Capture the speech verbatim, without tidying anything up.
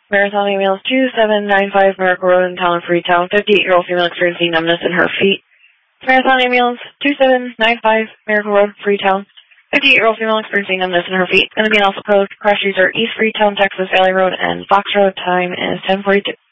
Marathon Ambulance two seven nine five, Miracle Road in town, Freetown. fifty-eight-year-old female experiencing numbness in her feet. Marathon Ambulance two seven nine five, Miracle Road, Freetown. fifty-eight-year-old female experiencing numbness in her feet. Going to be an also code. Crash user East Freetown, Texas Valley Road, and Fox Road. Time is ten forty-two.